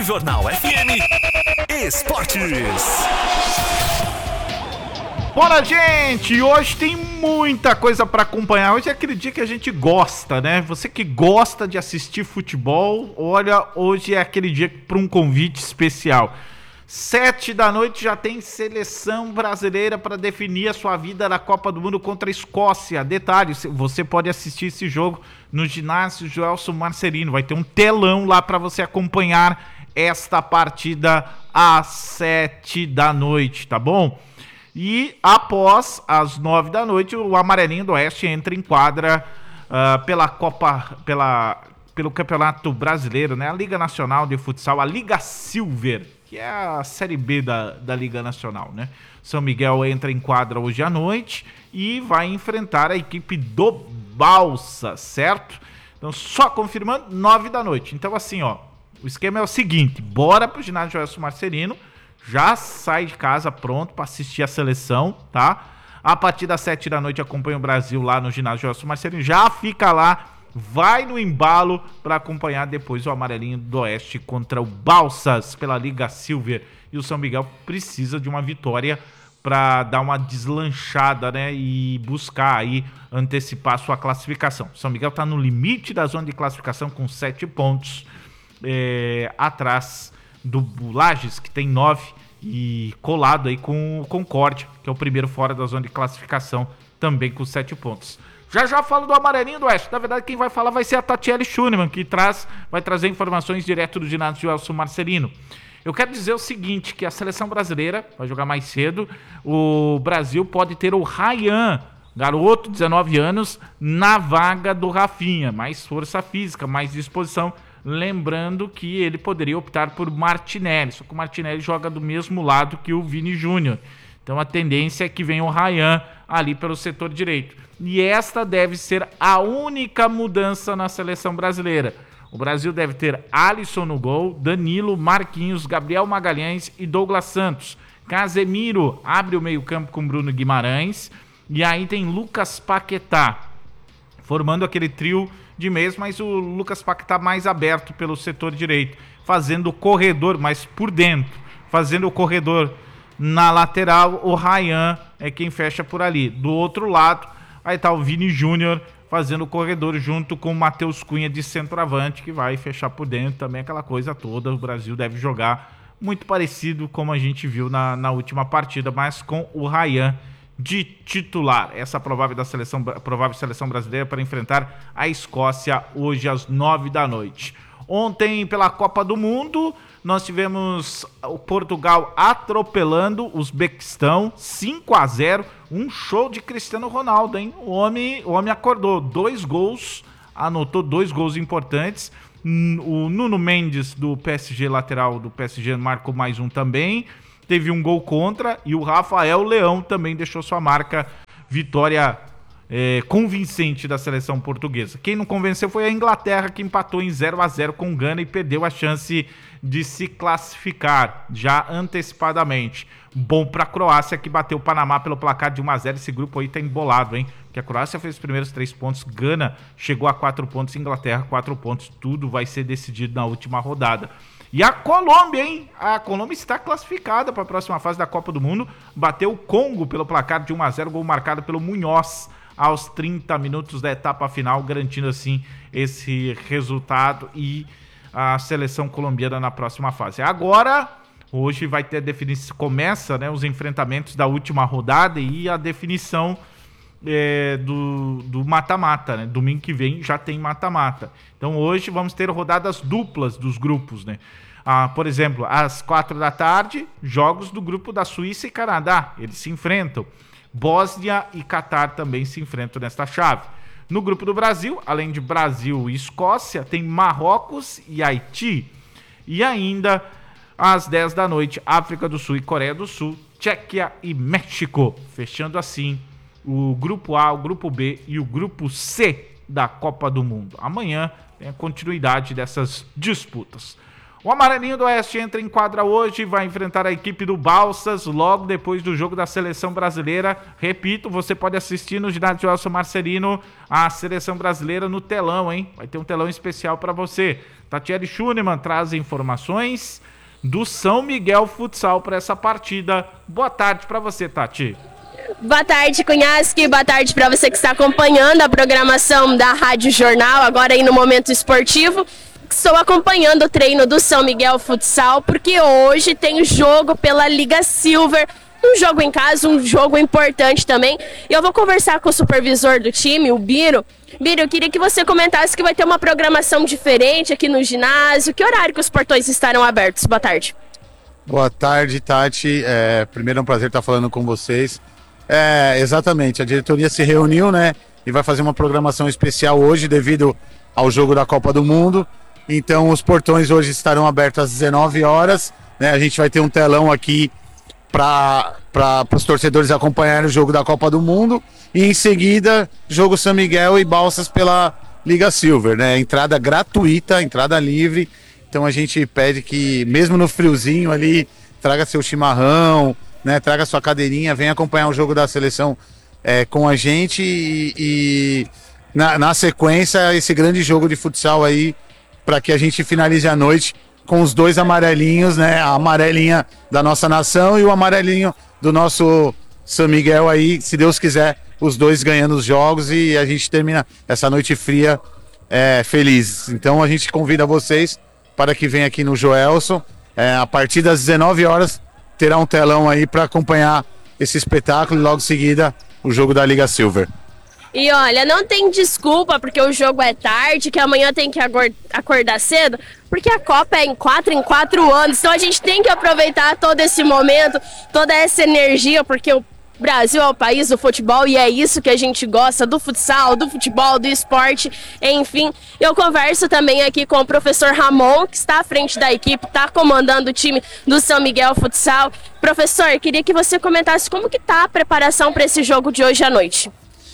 Jornal FM Esportes. Bora, gente! Hoje tem muita coisa pra acompanhar. Hoje é aquele dia que a gente gosta, né? Você que gosta de assistir futebol, olha, hoje é aquele dia para um convite especial. 19h já tem seleção brasileira para definir a sua vida na Copa do Mundo contra a Escócia. Detalhe, você pode assistir esse jogo no ginásio Joelson Marcelino. Vai ter um telão lá para você acompanhar esta partida às 19h, tá bom? E após as 21h, o Amarelinho do Oeste entra em quadra pelo Campeonato Brasileiro, né? A Liga Nacional de Futsal, a Liga Silver, que é a Série B da Liga Nacional, né? São Miguel entra em quadra hoje à noite e vai enfrentar a equipe do Balsa, certo? Então, só confirmando, 21h. Então, assim, ó, o esquema é o seguinte: bora pro ginásio Joelson Marcelino, já sai de casa pronto para assistir a seleção, tá? A partir das 19h acompanha o Brasil lá no ginásio Joelson Marcelino, já fica lá, vai no embalo para acompanhar depois o Amarelinho do Oeste contra o Balsas pela Liga Silver. E o São Miguel precisa de uma vitória para dar uma deslanchada, né? E buscar aí antecipar sua classificação. O São Miguel está no limite da zona de classificação com 7 pontos, atrás do Lages, que tem 9, e colado aí com o Concórdia, que é o primeiro fora da zona de classificação, também com 7 pontos. Já falo do Amarelinho do Oeste. Na verdade, quem vai falar vai ser a Tatiele Schunemann, que vai trazer informações direto do ginásio Joelson Marcelino. Eu quero dizer o seguinte, que a seleção brasileira vai jogar mais cedo. O Brasil pode ter o Ryan, garoto, 19 anos, na vaga do Rafinha. Mais força física, mais disposição. Lembrando que ele poderia optar por Martinelli, só que o Martinelli joga do mesmo lado que o Vini Júnior. Então a tendência é que venha o Ryan ali pelo setor direito. E esta deve ser a única mudança na seleção brasileira. O Brasil deve ter Alisson no gol, Danilo, Marquinhos, Gabriel Magalhães e Douglas Santos. Casemiro abre o meio-campo com Bruno Guimarães. E aí tem Lucas Paquetá, formando aquele trio de meias, mas o Lucas Paquetá mais aberto pelo setor direito, fazendo o corredor, mas por dentro, fazendo o corredor na lateral. O Ryan é quem fecha por ali. Do outro lado, aí tá o Vini Júnior fazendo o corredor junto com o Matheus Cunha de centroavante, que vai fechar por dentro também, aquela coisa toda. O Brasil deve jogar muito parecido como a gente viu na última partida, mas com o Ryan de titular. Essa provável seleção brasileira para enfrentar a Escócia hoje às 21h. Ontem, pela Copa do Mundo, nós tivemos o Portugal atropelando o Uzbequistão 5-0. Um show de Cristiano Ronaldo, hein? O homem acordou. 2 gols, anotou 2 gols importantes. O Nuno Mendes, do PSG, lateral do PSG, marcou mais um também. Teve um gol contra e o Rafael Leão também deixou sua marca. Vitória convincente da seleção portuguesa. Quem não convenceu foi a Inglaterra, que empatou em 0-0 com o Gana e perdeu a chance de se classificar já antecipadamente. Bom para a Croácia, que bateu o Panamá pelo placar de 1-0. Esse grupo aí tá embolado, hein? Porque a Croácia fez os primeiros 3 pontos, Gana chegou a 4 pontos, Inglaterra 4 pontos. Tudo vai ser decidido na última rodada. E a Colômbia, hein? A Colômbia está classificada para a próxima fase da Copa do Mundo. Bateu o Congo pelo placar de 1-0, gol marcado pelo Munhoz aos 30 minutos da etapa final, garantindo assim esse resultado e a seleção colombiana na próxima fase. Agora, hoje vai ter a definição, começa, né, os enfrentamentos da última rodada e a definição do mata-mata, né? Domingo que vem já tem mata-mata. Então hoje vamos ter rodadas duplas dos grupos, né? Por exemplo, às 16h, jogos do grupo da Suíça e Canadá. Eles se enfrentam. Bósnia e Catar também se enfrentam nesta chave. No grupo do Brasil, além de Brasil e Escócia, tem Marrocos e Haiti. E ainda, às 22h, África do Sul e Coreia do Sul, Tchequia e México. Fechando assim o grupo A, o grupo B e o grupo C da Copa do Mundo. Amanhã tem a continuidade dessas disputas. O Amarelinho do Oeste entra em quadra hoje e vai enfrentar a equipe do Balsas logo depois do jogo da Seleção Brasileira. Repito, você pode assistir no ginásio Elcio Marcelino a Seleção Brasileira no telão, hein? Vai ter um telão especial para você. Tatiele Schunemann traz informações do São Miguel Futsal para essa partida. Boa tarde para você, Tati. Boa tarde, Cunhasque. Boa tarde para você que está acompanhando a programação da Rádio Jornal, agora aí no Momento Esportivo. Estou acompanhando o treino do São Miguel Futsal, porque hoje tem jogo pela Liga Silver, um jogo em casa, um jogo importante também. E eu vou conversar com o supervisor do time, o Biro. Biro, eu queria que você comentasse que vai ter uma programação diferente aqui no ginásio. Que horário que os portões estarão abertos? Boa tarde. Boa tarde, Tati. Primeiro é um prazer estar falando com vocês. Exatamente, a diretoria se reuniu, né? E vai fazer uma programação especial hoje devido ao jogo da Copa do Mundo. Então os portões hoje estarão abertos às 19 horas, né? A gente vai ter um telão aqui para os torcedores acompanharem o jogo da Copa do Mundo. E em seguida, jogo São Miguel e Balsas pela Liga Silver, né? Entrada gratuita, entrada livre. Então a gente pede que, mesmo no friozinho ali, traga seu chimarrão, né? Traga sua cadeirinha, venha acompanhar o jogo da seleção com a gente. E na sequência, esse grande jogo de futsal aí, para que a gente finalize a noite com os dois amarelinhos, né? A amarelinha da nossa nação e o amarelinho do nosso São Miguel aí, se Deus quiser, os dois ganhando os jogos e a gente termina essa noite fria felizes. Então a gente convida vocês para que venham aqui no Joelson. A partir das 19 horas terá um telão aí para acompanhar esse espetáculo e logo em seguida o jogo da Liga Silver. E olha, não tem desculpa porque o jogo é tarde, que amanhã tem que acordar cedo, porque a Copa é em 4 anos, então a gente tem que aproveitar todo esse momento, toda essa energia, porque o Brasil é o país do futebol e é isso que a gente gosta, do futsal, do futebol, do esporte, enfim. Eu converso também aqui com o professor Ramon, que está à frente da equipe, está comandando o time do São Miguel Futsal. Professor, queria que você comentasse como que está a preparação para esse jogo de hoje à noite.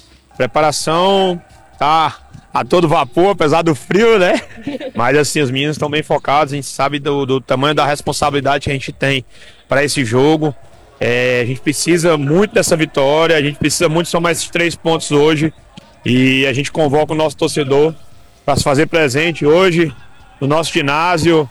Preparação tá a todo vapor, apesar do frio, né? Mas assim, os meninos estão bem focados, a gente sabe do tamanho da responsabilidade que a gente tem para esse jogo. A gente precisa muito dessa vitória, a gente precisa muito somar esses 3 pontos hoje. E a gente convoca o nosso torcedor para se fazer presente hoje no nosso ginásio,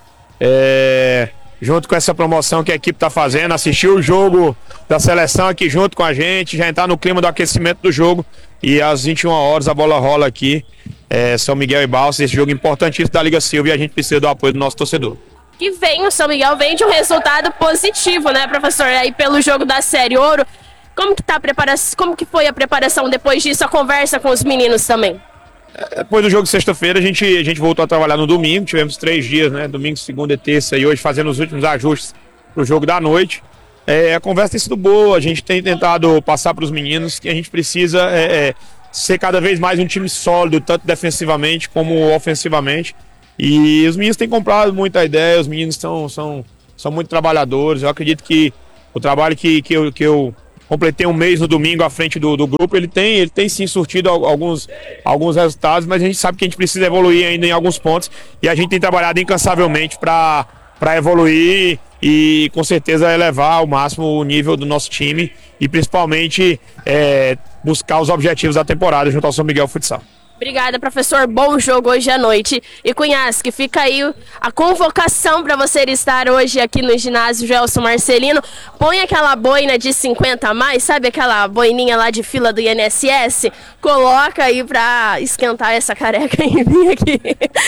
junto com essa promoção que a equipe está fazendo, assistir o jogo da seleção aqui junto com a gente, já entrar no clima do aquecimento do jogo. E às 21 horas a bola rola aqui, São Miguel e Balsas, esse jogo importantíssimo da Liga Silva, e a gente precisa do apoio do nosso torcedor. Que vem, o São Miguel vem de um resultado positivo, né, professor? Aí pelo jogo da Série Ouro, como que foi a preparação depois disso, a conversa com os meninos também? Depois do jogo de sexta-feira, a gente voltou a trabalhar no domingo, tivemos 3 dias, né, domingo, segunda e terça, e hoje fazendo os últimos ajustes pro jogo da noite. A conversa tem sido boa, a gente tem tentado passar para os meninos que a gente precisa ser cada vez mais um time sólido, tanto defensivamente como ofensivamente. E os meninos têm comprado muita ideia, os meninos são muito trabalhadores. Eu acredito que o trabalho que eu completei um mês no domingo à frente do grupo, ele tem sim surtido alguns resultados, mas a gente sabe que a gente precisa evoluir ainda em alguns pontos. E a gente tem trabalhado incansavelmente para evoluir e com certeza elevar ao máximo o nível do nosso time e principalmente buscar os objetivos da temporada junto ao São Miguel Futsal. Obrigada, professor. Bom jogo hoje à noite. E Cunhasque, fica aí a convocação para você estar hoje aqui no ginásio Gelson Marcelino. Põe aquela boina de 50 a mais, sabe aquela boininha lá de fila do INSS? Coloca aí para esquentar essa careca e vir aqui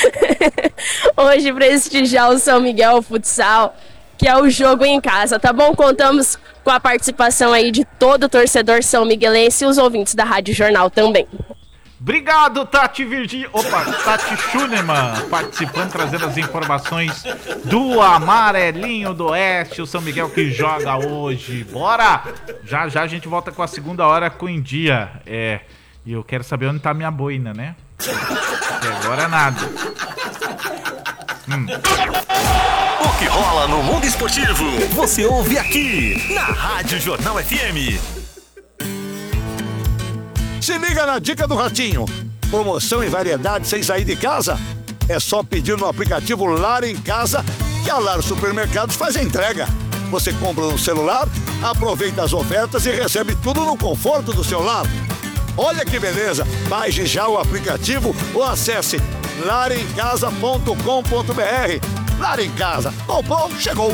hoje prestigiar o São Miguel Futsal, que é o jogo em casa, tá bom? Contamos com a participação aí de todo o torcedor são miguelense e os ouvintes da Rádio Jornal também. Obrigado, Tati Tati Schunemann, participando, trazendo as informações do Amarelinho do Oeste, o São Miguel que joga hoje. Bora! Já a gente volta com a segunda hora com o India. E eu quero saber onde tá minha boina, né? E agora nada. O que rola no mundo esportivo, você ouve aqui, na Rádio Jornal FM. Se liga na dica do Ratinho. Promoção e variedade sem sair de casa? É só pedir no aplicativo Lar em Casa E a Lar Supermercados faz a entrega. Você compra no celular, aproveita as ofertas e recebe tudo no conforto do seu lar. Olha que beleza! Baixe já o aplicativo ou acesse larencasa.com.br. Lar em Casa. Comprou, chegou!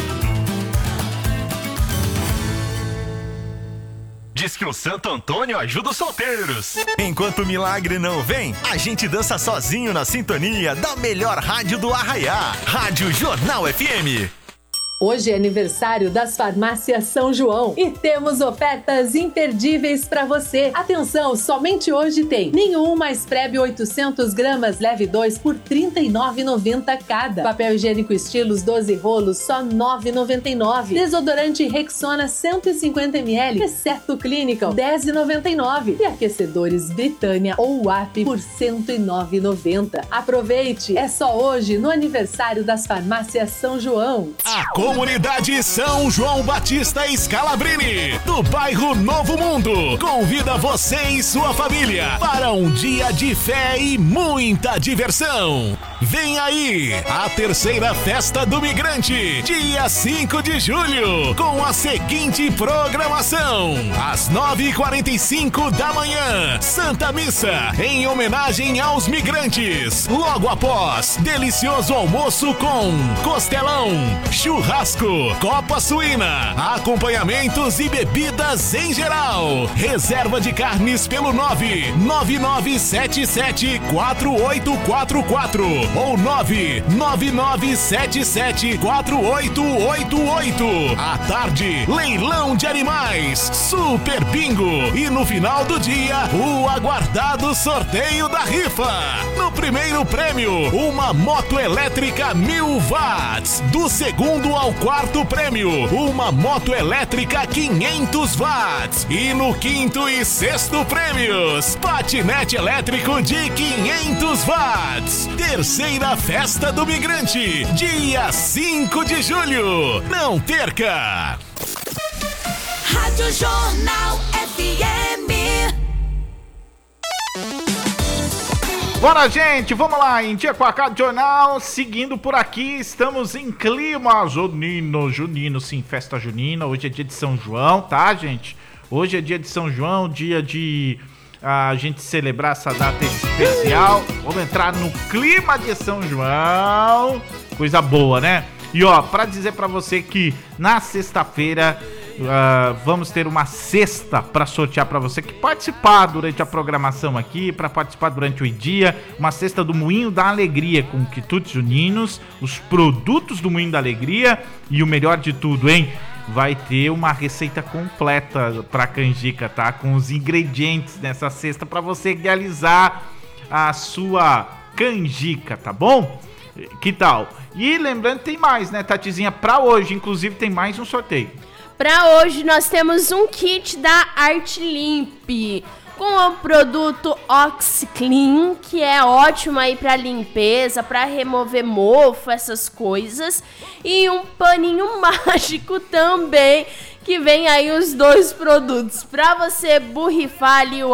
Diz que o Santo Antônio ajuda os solteiros. Enquanto o milagre não vem, a gente dança sozinho na sintonia da melhor rádio do Arraiá. Rádio Jornal FM. Hoje é aniversário das farmácias São João e temos ofertas imperdíveis para você. Atenção, somente hoje tem Ninho mais Prebe 800 gramas, leve 2 por R$ 39,90 cada. Papel higiênico Estilos 12 rolos, só R$ 9,99. Desodorante Rexona 150 ml, exceto Clinical, R$ 10,99. E aquecedores Britânia ou WAP por R$ 109,90. Aproveite, é só hoje no aniversário das farmácias São João. Comunidade São João Batista Scalabrini, do bairro Novo Mundo, convida você e sua família para um dia de fé e muita diversão. Vem aí a terceira Festa do Migrante, dia 5 de julho, com a seguinte programação: às 9h45 da manhã, Santa Missa, em homenagem aos migrantes. Logo após, delicioso almoço com costelão, churrasco, copa suína, acompanhamentos e bebidas em geral. Reserva de carnes pelo 999774844 ou 999774888. À tarde, leilão de animais, super bingo e no final do dia, o aguardado sorteio da rifa. No primeiro prêmio, uma moto elétrica 1000 watts. Do segundo ao quarto prêmio, uma moto elétrica 500 watts. E no quinto e sexto prêmios, patinete elétrico de 500 watts. Terceira Festa do Migrante, dia 5 de julho. Não perca! Rádio Jornal FM. Bora, gente, vamos lá, em dia com a Rádio Jornal, seguindo por aqui, estamos em clima junino, sim, festa junina, hoje é dia de São João, tá, gente? Hoje é dia de São João, dia de a gente celebrar essa data especial, vamos entrar no clima de São João, coisa boa, né? E ó, pra dizer pra você que na sexta-feira vamos ter uma cesta para sortear para você que participar durante a programação aqui, para participar durante o dia, uma cesta do Moinho da Alegria com quitutes juninos, os produtos do Moinho da Alegria e o melhor de tudo, hein? Vai ter uma receita completa para canjica, tá? Com os ingredientes nessa cesta para você realizar a sua canjica, tá bom? Que tal? E lembrando, tem mais, né, Tatizinha? Para hoje, inclusive, tem mais um sorteio. Para hoje nós temos um kit da Arte Limpe com o produto OxiClean, que é ótimo aí para limpeza, para remover mofo, essas coisas, e um paninho mágico também, que vem aí os dois produtos para você borrifar ali o